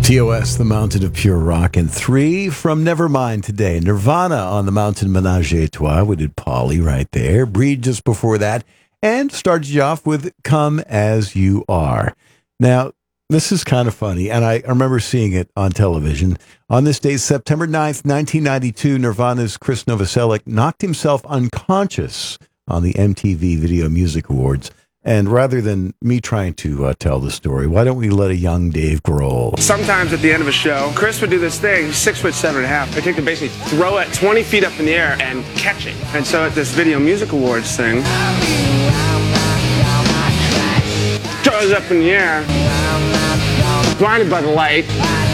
TOS, the Mountain of Pure Rock, and 3 from Nevermind today. Nirvana on the Mountain Menage a Trois. We did Polly right there. Breed just before that. And started you off with Come As You Are. Now, this is kind of funny, and I remember seeing it on television. On this day, September 9th, 1992, Nirvana's Chris Novoselic knocked himself unconscious on the MTV Video Music Awards. And rather than me trying to tell the story, why don't we let a young Dave Grohl? Sometimes at the end of a show, Chris would do this thing. He's 6'7.5". I take the basically throw it 20 feet up in the air and catch it. And so at this Video Music Awards thing, throws up in the air, blinded by the light,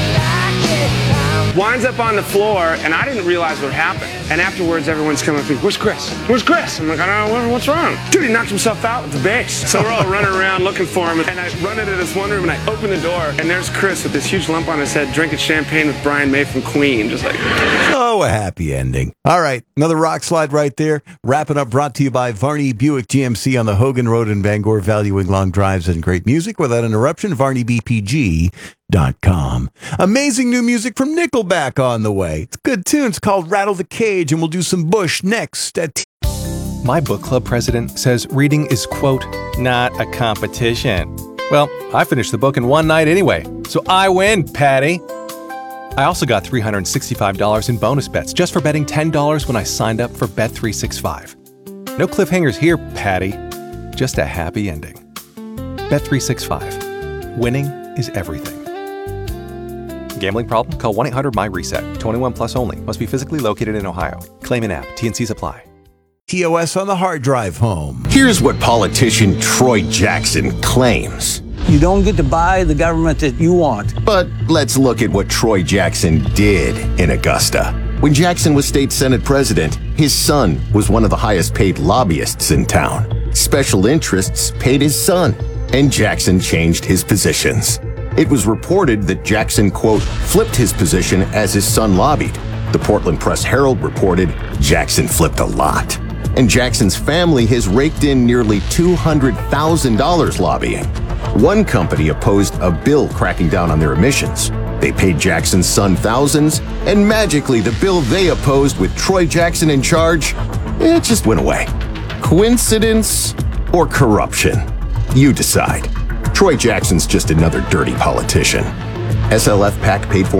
winds up on the floor, and I didn't realize what happened. And afterwards, everyone's coming up to me, "Where's Chris? Where's Chris?" I'm like, "I don't know, what's wrong?" "Dude, he knocked himself out with the bass." So we're all running around looking for him, and I run into this one room, and I open the door, and there's Chris with this huge lump on his head, drinking champagne with Brian May from Queen, just like... Oh, a happy ending. All right, another rock slide right there. Wrapping up, brought to you by Varney Buick GMC on the Hogan Road in Bangor, valuing long drives and great music without interruption. VarneyBPG.com. Amazing new music from Nickelback on the way. It's a good tune. It's called Rattle the Cage, and we'll do some Bush next at My book club president says reading is, quote, not a competition. Well, I finished the book in one night anyway, so I win, Patty. I also got $365 in bonus bets just for betting $10 when I signed up for Bet365. No cliffhangers here, Patty. Just a happy ending. Bet365. Winning is everything. Gambling problem? Call 1-800-MY-RESET. 21 plus only. Must be physically located in Ohio. Claim an app. T&Cs apply. TOS on the hard drive home. Here's what politician Troy Jackson claims. You don't get to buy the government that you want. But let's look at what Troy Jackson did in Augusta. When Jackson was state senate president, his son was one of the highest paid lobbyists in town. Special interests paid his son, and Jackson changed his positions. It was reported that Jackson, quote, flipped his position as his son lobbied. The Portland Press-Herald reported Jackson flipped a lot. And Jackson's family has raked in nearly $200,000 lobbying. One company opposed a bill cracking down on their emissions. They paid Jackson's son thousands, and magically the bill they opposed with Troy Jackson in charge, it just went away. Coincidence or corruption? You decide. Troy Jackson's just another dirty politician. SLF PAC paid for